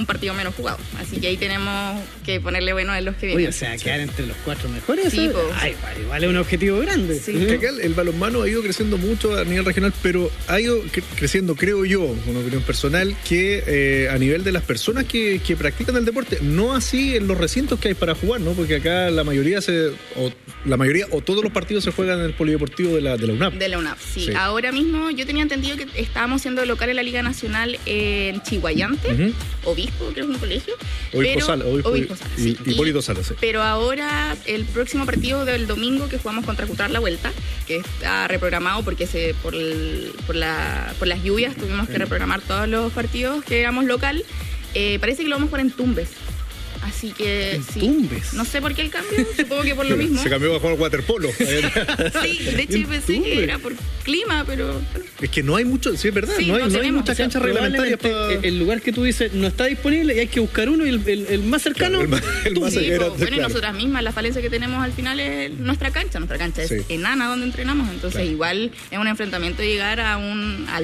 partido menos jugado. Así que ahí tenemos que ponerle bueno en los que vienen. Oye, o sea, quedar entre los 4 mejores. Sí, Ay, igual es un objetivo grande. Sí. Acá el balonmano ha ido creciendo mucho a nivel regional, pero ha ido creciendo, creo yo, una opinión personal, que a nivel de las personas que practican el deporte, no así en los recintos que hay para jugar, ¿no? Porque acá la mayoría o todos los partidos se juegan en el polideportivo de la UNAP. De la UNAP, sí. Ahora mismo yo tenía entendido que estábamos siendo local en la Liga Nacional en Chihuayante, Obispo, creo que es un colegio. Obispo Sala, sí. Y Hipólito Sala, sí. Pero ahora el próximo partido del domingo que jugamos contra Cutrar La Vuelta, que está reprogramado porque por las lluvias tuvimos que reprogramar todos los partidos que éramos local, parece que lo vamos a jugar en Tumbes. Así que sí. Tumbes. No sé por qué el cambio, supongo que por lo mismo. Se cambió a jugar waterpolo. Sí, de hecho yo pensé que era por clima, pero... Es que no hay mucho, sí es verdad, Sí, no hay tenemos. muchas canchas reglamentarias para... El lugar que tú dices no está disponible y hay que buscar uno y el más cercano. Claro, el más Sí, cercano, bueno, y claro. nosotras mismas, la falencia que tenemos al final es nuestra cancha es Sí. enana donde entrenamos, entonces Claro. igual es un enfrentamiento llegar al